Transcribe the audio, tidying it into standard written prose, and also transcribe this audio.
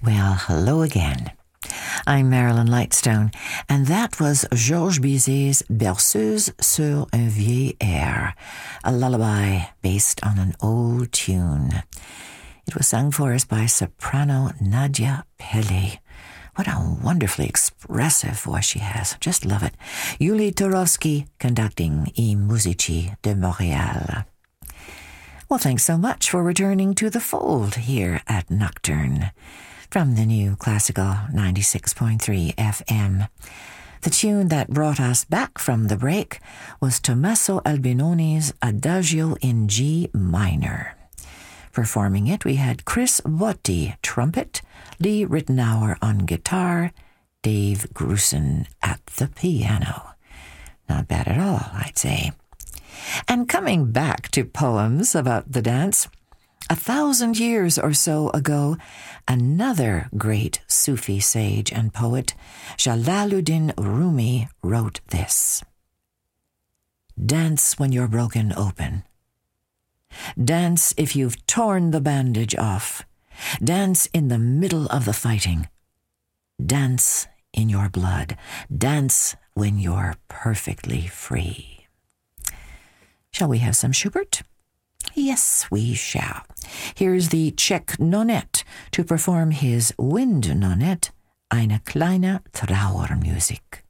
Well, hello again. I'm Marilyn Lightstone, and that was Georges Bizet's Berceuse sur un vieil air, a lullaby based on an old tune. It was sung for us by soprano Nadia Pelle. What a wonderfully expressive voice she has. Just love it. Yuli Turovsky conducting I Musici de Montréal. Well, thanks so much for returning to the fold here at Nocturne from the new Classical 96.3 FM. The tune that brought us back from the break was Tommaso Albinoni's Adagio in G minor. Performing it, we had Chris Botti, trumpet, Lee Rittenauer on guitar, Dave Grusin at the piano. Not bad at all, I'd say. And coming back to poems about the dance, 1,000 years or so ago, another great Sufi sage and poet, Jalaluddin Rumi, wrote this. Dance when you're broken open. Dance if you've torn the bandage off. Dance in the middle of the fighting. Dance in your blood. Dance when you're perfectly free. Shall we have some Schubert? Yes, we shall. Here's the Czech Nonet to perform his Wind Nonet, Eine kleine Trauermusik.